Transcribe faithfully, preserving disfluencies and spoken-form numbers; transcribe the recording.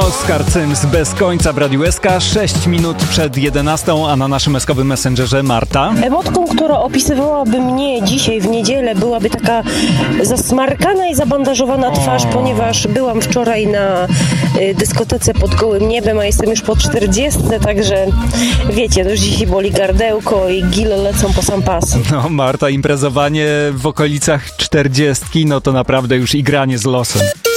Oskar Cyms bez końca w Radiu S K, sześć minut przed jedenastą, a na naszym eskowym messengerze Marta. Emotką, która opisywałaby mnie dzisiaj w niedzielę, byłaby taka zasmarkana i zabandażowana twarz, o. ponieważ byłam wczoraj na y, dyskotece pod gołym niebem, a jestem już po czterdziestce, także wiecie, już dzisiaj boli gardełko i gile lecą po sam pas. No Marta, imprezowanie w okolicach czterdziestki, no to naprawdę już igranie z losem.